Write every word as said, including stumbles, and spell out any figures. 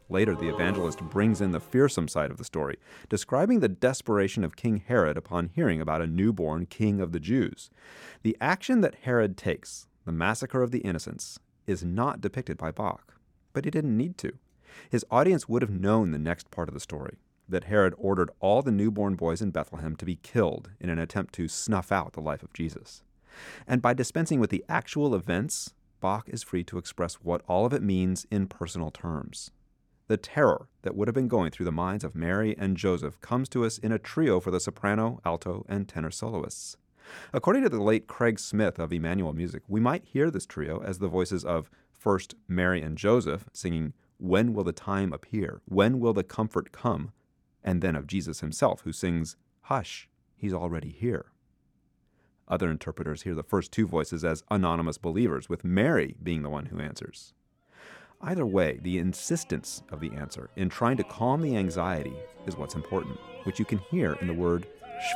Later, the evangelist brings in the fearsome side of the story, describing the desperation of King Herod upon hearing about a newborn king of the Jews. The action that Herod takes, the massacre of the innocents, is not depicted by Bach, but he didn't need to. His audience would have known the next part of the story, that Herod ordered all the newborn boys in Bethlehem to be killed in an attempt to snuff out the life of Jesus. And by dispensing with the actual events, Bach is free to express what all of it means in personal terms. The terror that would have been going through the minds of Mary and Joseph comes to us in a trio for the soprano, alto, and tenor soloists. According to the late Craig Smith of Emmanuel Music, we might hear this trio as the voices of first Mary and Joseph singing, "When will the time appear? When will the comfort come?" And then of Jesus himself, who sings, "Hush, he's already here." Other interpreters hear the first two voices as anonymous believers, with Mary being the one who answers. Either way, the insistence of the answer in trying to calm the anxiety is what's important, which you can hear in the word